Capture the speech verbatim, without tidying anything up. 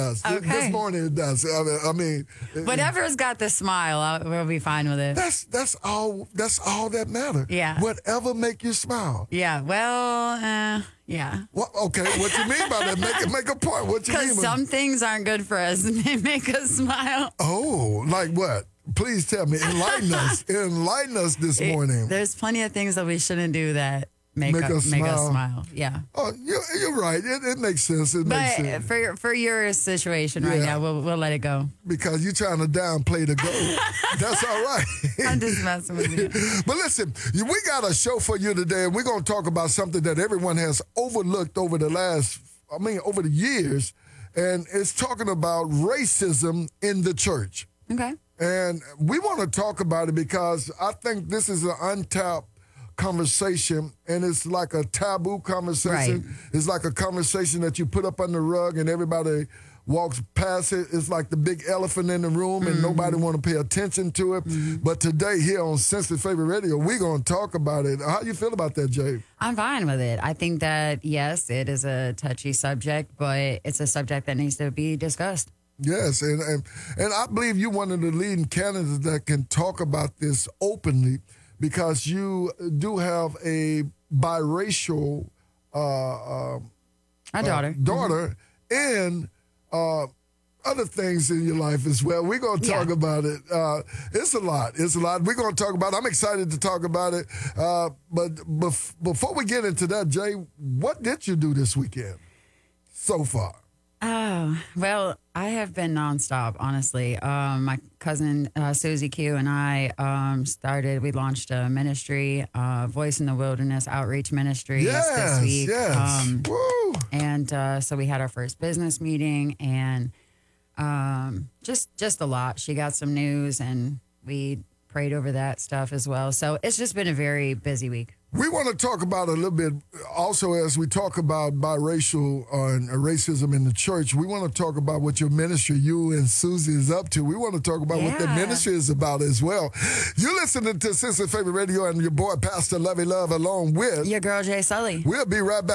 does. Okay. This morning it does. I mean, I mean whatever's got the smile, I'll, we'll be fine with it. That's that's all. That's all that matters. Yeah. Whatever make you smile. Yeah. Well, uh, yeah. What? Okay. What you mean by that? Make it make a point. What you mean? Because by- some things aren't good for us, and they make us smile. Oh, like what? Please tell me. Enlighten us. Enlighten us this morning. There's plenty of things that we shouldn't do that make, Make us, us make us smile. smile. Yeah. Oh, you're, you're right. It, it makes sense. It makes But sense. for your, for your situation right Yeah. now, we'll we'll let it go. Because you're trying to downplay the goal. That's all right. I'm just messing with you. But listen, you- we got a show for you today, and we're going to talk about something that everyone has overlooked over the last, I mean, over the years, and it's talking about racism in the church. Okay. And we want to talk about it because I think this is an untapped conversation, and it's like a taboo conversation. Right. It's like a conversation that you put up on the rug and everybody walks past it. It's like the big elephant in the room, and mm-hmm. nobody want to pay attention to it. Mm-hmm. But today here on Sensitive Favorite Radio, we're going to talk about it. How you feel about that, Jay? I'm fine with it. I think that, yes, it is a touchy subject, but it's a subject that needs to be discussed. Yes, and, and and I believe you're one of the leading candidates that can talk about this openly because you do have a biracial uh, uh, My daughter. uh, daughter mm-hmm. and uh, other things in your life as well. We're going to talk Yeah. about it. Uh, it's a lot. It's a lot. We're going to talk about it. I'm excited to talk about it. Uh, but bef- before we get into that, Jay, what did you do this weekend so far? Oh, well, I have been nonstop, honestly. Um, my cousin uh, Susie Q and I um, started, we launched a ministry, uh, Voice in the Wilderness Outreach Ministry Yes, this week. yes. Um, Woo. and uh, so we had our first business meeting and um, just just a lot. She got some news and we prayed over that stuff as well. So it's just been a very busy week. We want to talk about a little bit also as we talk about biracial uh, and racism in the church. We want to talk about what your ministry, you and Susie, is up to. We want to talk about what the Yeah. ministry is about as well. You're listening to Sensitive Favorite Radio and your boy, Pastor Lovey Love, along with Your girl, Jay Sully. We'll be right back.